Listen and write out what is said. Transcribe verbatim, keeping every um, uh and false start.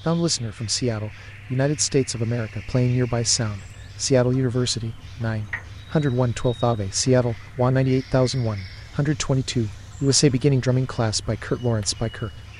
Found listener from Seattle, United States of America, playing nearby sound. Seattle University, nine hundred one twelfth Ave, Seattle, one ninety-eight thousand one hundred twenty-two, U S A, beginning drumming class by Kurt Lawrence by Kurt.